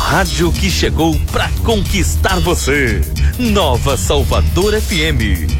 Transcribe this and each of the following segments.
rádio que chegou pra conquistar você. Nova Salvador FM.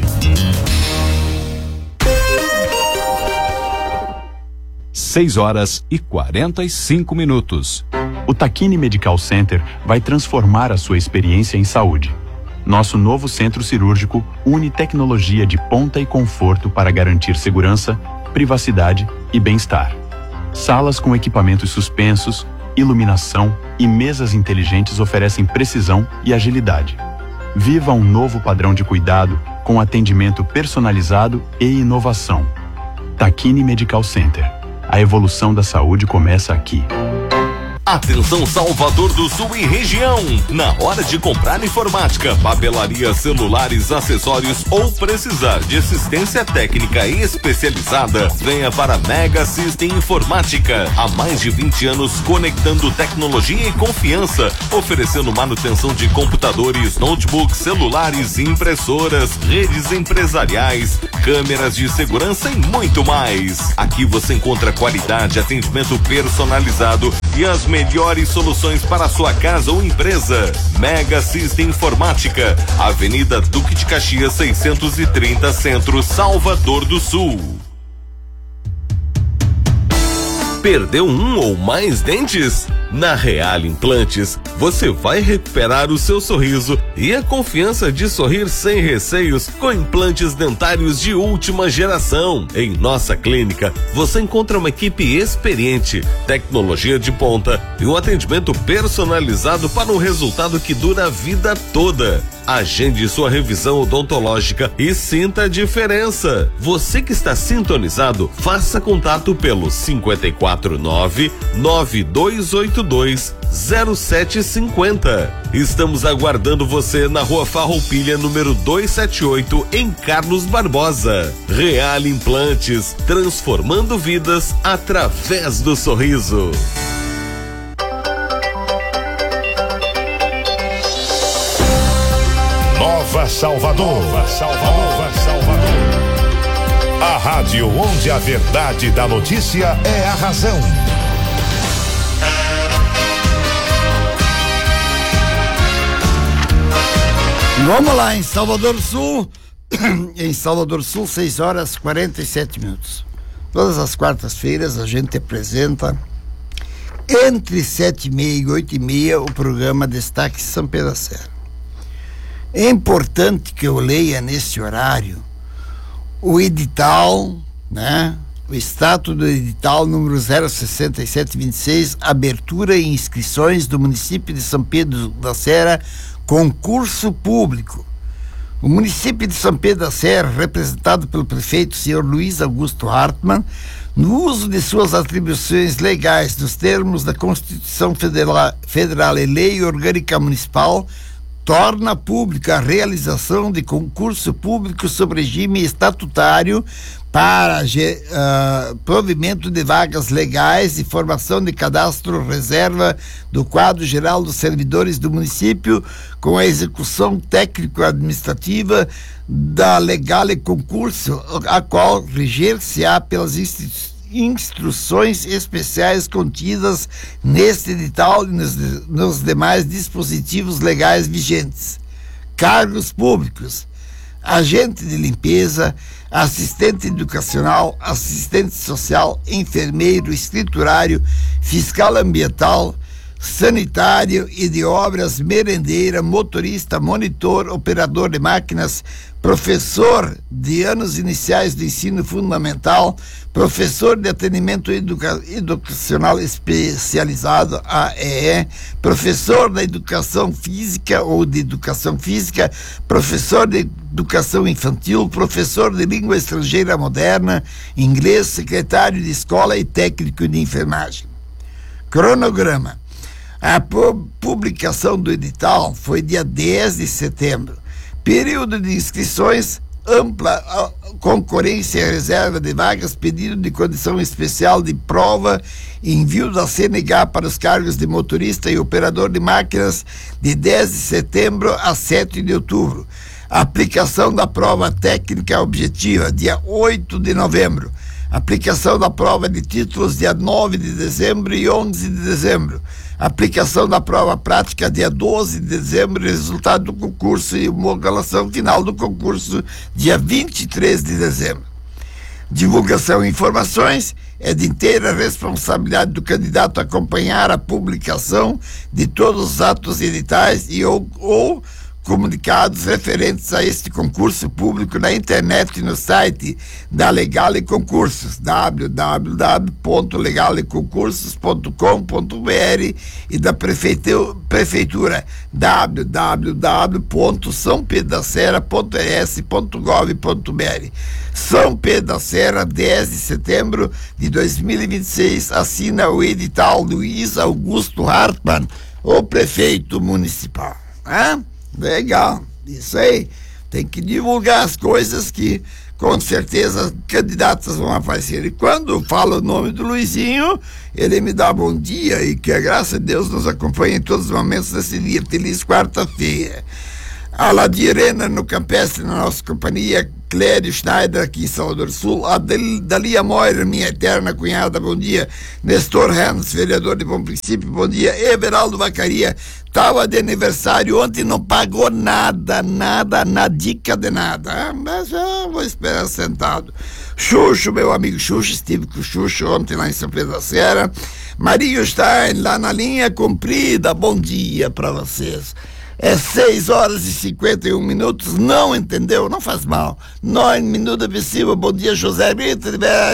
6:45. O Takini Medical Center vai transformar a sua experiência em saúde. Nosso novo centro cirúrgico une tecnologia de ponta e conforto para garantir segurança, privacidade e bem-estar. Salas com equipamentos suspensos, iluminação e mesas inteligentes oferecem precisão e agilidade. Viva um novo padrão de cuidado com atendimento personalizado e inovação. Takini Medical Center. A evolução da saúde começa aqui. Atenção Salvador do Sul e região, na hora de comprar informática, papelaria, celulares, acessórios ou precisar de assistência técnica especializada, venha para Mega System Informática. Há mais de 20 anos conectando tecnologia e confiança, oferecendo manutenção de computadores, notebooks, celulares, impressoras, redes empresariais, câmeras de segurança e muito mais. Aqui você encontra qualidade, atendimento personalizado e as melhores soluções para a sua casa ou empresa. Mega System Informática, Avenida Duque de Caxias 630 Centro, Salvador do Sul. Perdeu um ou mais dentes? Na Real Implantes, você vai recuperar o seu sorriso e a confiança de sorrir sem receios com implantes dentários de última geração. Em nossa clínica, você encontra uma equipe experiente, tecnologia de ponta e um atendimento personalizado para um resultado que dura a vida toda. Agende sua revisão odontológica e sinta a diferença. Você que está sintonizado, faça contato pelo 549-9282-0750. Estamos aguardando você na Rua Farroupilha, número 278, em Carlos Barbosa. Real Implantes, transformando vidas através do sorriso. Nova Salvador. Nova Salvador. A rádio onde a verdade da notícia é a razão. Vamos lá, em Salvador do Sul. Em Salvador do Sul, 6:47. Todas as quartas-feiras a gente apresenta entre 7h30 e 8h30 o programa Destaque São Pedro da Serra. É importante que eu leia nesse horário o edital, né? O status do edital número 06726, abertura e inscrições do município de São Pedro da Serra, concurso público. O município de São Pedro da Serra, representado pelo prefeito senhor Luiz Augusto Hartmann, no uso de suas atribuições legais nos termos da Constituição Federal e Lei Orgânica Municipal, torna pública a realização de concurso público sob regime estatutário para provimento de vagas legais e formação de cadastro reserva do quadro geral dos servidores do município, com a execução técnico-administrativa da legale concurso, a qual reger-se-á pelas instruções especiais contidas neste edital e nos demais dispositivos legais vigentes. Cargos públicos: agente de limpeza, assistente educacional, assistente social, enfermeiro, escriturário, fiscal ambiental, sanitário e de obras, merendeira, motorista, monitor, operador de máquinas, professor de anos iniciais do ensino fundamental, professor de atendimento educacional especializado, AEE, professor da educação física ou de educação física, professor de educação infantil, professor de língua estrangeira moderna, inglês, secretário de escola e técnico de enfermagem. Cronograma: a publicação do edital foi dia 10 de setembro. Período de inscrições: ampla concorrência e reserva de vagas, pedido de condição especial de prova, envio da CNH para os cargos de motorista e operador de máquinas de 10 de setembro a 7 de outubro. Aplicação da prova técnica objetiva, dia 8 de novembro. Aplicação da prova de títulos dia 9 de dezembro e 11 de dezembro. Aplicação da prova prática dia 12 de dezembro, resultado do concurso e homologação final do concurso dia 23 de dezembro. Divulgação e informações é de inteira responsabilidade do candidato acompanhar a publicação de todos os atos editais e ou comunicados referentes a este concurso público na internet e no site da Legale Concursos, www.legaleconcursos.com.br, e da prefeitura, www.sãopedrocera.rs.gov.br. São Pedro da Serra, 10 de setembro de 2026, assina o edital Luiz Augusto Hartmann, o prefeito municipal. Legal, isso aí. Tem que divulgar as coisas que com certeza candidatos vão aparecer. E quando falo o nome do Luizinho, ele me dá bom dia e que a graça de Deus nos acompanhe em todos os momentos desse dia. Feliz quarta-feira. A Ladirena no Campestre, na nossa companhia, Clério Schneider aqui em Salvador Sul, a Dalia Moira, minha eterna cunhada, bom dia. Nestor Rennes, vereador de Bom Princípio, bom dia. Everaldo Vacaria, estava de aniversário ontem, não pagou nada, dica de nada. Mas já vou esperar sentado. Xuxo, meu amigo Xuxo, estive com o Xuxo ontem lá em São Pedro da Serra. Marinho Stein, lá na linha comprida, bom dia para vocês. É 6h51, não entendeu? Não faz mal. 9 minutos, bom dia, José Brito.